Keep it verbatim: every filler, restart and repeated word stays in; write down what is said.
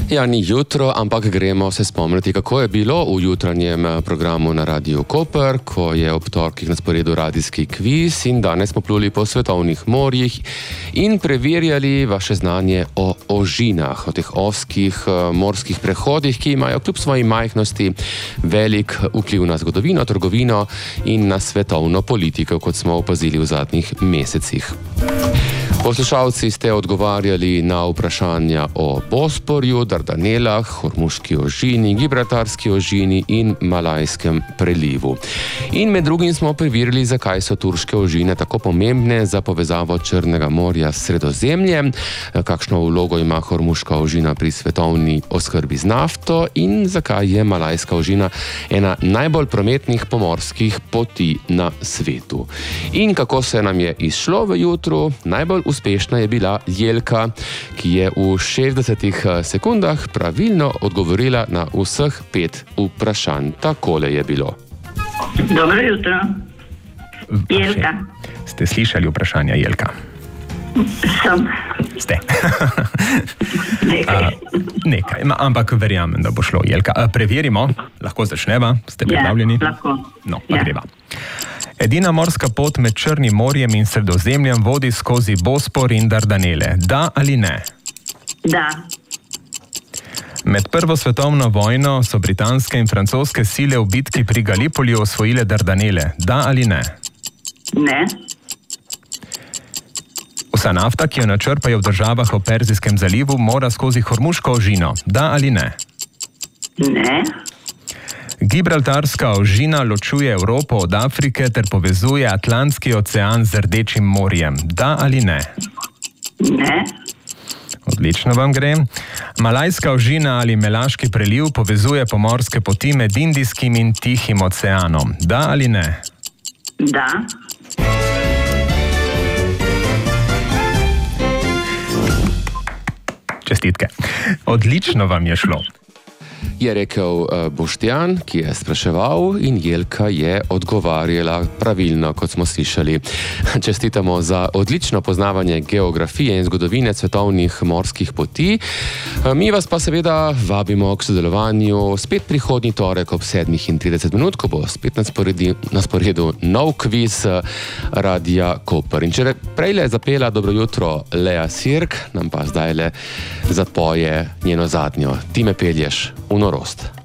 Ja, ni jutro, ampak gremo se spomniti, kako je bilo v jutranjem programu na Radiu Koper, ko je ob torkih na sporedu radijski kviz in danes smo pluli po svetovnih morjih in preverjali vaše znanje o ožinah, o teh ozkih morskih prehodih, ki imajo kljub svoji majhnosti velik vpliv na zgodovino, trgovino in na svetovno politiko, kot smo opazili v zadnjih mesecih. Poslušalci ste odgovarjali na vprašanja o Bosporju, Dardanelah, Hormuški ožini, Gibraltarski ožini in Malajskem prelivu. In med drugim smo preverili, zakaj so turške ožine tako pomembne za povezavo Črnega morja s Sredozemljem, kakšno vlogo ima Hormuška ožina pri svetovni oskrbi z nafto in zakaj je Malajska ožina ena najbolj prometnih pomorskih poti na svetu. In kako se nam je izšlo v jutru, najbolj uspešna je bila Jelka, ki je v šestdesetih sekundah pravilno odgovorila na vseh pet vprašanj. Takole je bilo. Dobro jutro. Jelka. Ste slišali vprašanja, Jelka? Sem. Ste. Nekaj. A, nekaj, Ma, ampak verjamem, da bo šlo. Jelka, a, preverimo. Lahko začneva? Ste pripravljeni? Ja, lahko. No, pa Ja. greva. Edina morska pot med Črnim morjem in Sredozemljem vodi skozi Bospor in Dardanele. Da ali ne? Da. Med prvo svetovno vojno so britanske in francoske sile v bitki pri Galipolju osvojile Dardanele. Da ali ne? Ne. Vsa nafta, ki jo načrpajo v državah v Perzijskem zalivu, mora skozi Hormuško ožino. Da ali ne? Ne. Gibraltarska ožina ločuje Evropo od Afrike ter povezuje Atlantski ocean z Rdečim morjem. Da ali ne? Ne. Odlično vam gre. Malajska ožina ali Melaški preliv povezuje pomorske poti med Indijskim in Tihim oceanom. Da ali ne? Da. Čestitke. Odlično vam je šlo. Je rekel Boštjan, ki je spraševal, in Jelka je odgovarjala pravilno, kot smo slišali. Čestitamo za odlično poznavanje geografije in zgodovine svetovnih morskih poti. Mi vas pa seveda vabimo k sodelovanju spet prihodnji torek ob sedmih in trideset minut, ko bo spet na sporedu, na sporedu nov kviz Radia Koper. In če prejle zapela Dobro jutro Lea Sirk, nam pa zdajle zapoje njeno zadnjo. Ti me pelješ v norost.